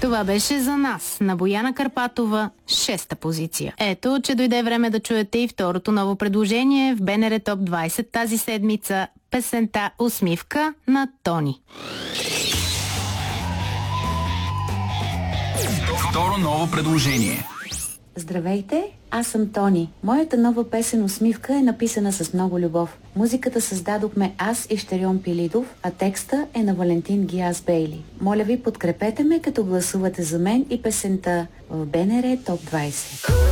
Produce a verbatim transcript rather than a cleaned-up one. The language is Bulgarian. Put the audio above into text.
Това беше За нас на Бояна Карпатова, шеста позиция. Ето, че дойде време да чуете и второто ново предложение в БНР Топ двайсет тази седмица. Песента "Усмивка" на Тони. Второ ново предложение. Здравейте, аз съм Тони. Моята нова песен "Усмивка" е написана с много любов. Музиката създадохме аз и Щерьон Пилидов, а текста е на Валентин Гиас Бейли. Моля ви, подкрепете ме, като гласувате за мен и песента в БНР Топ двайсет.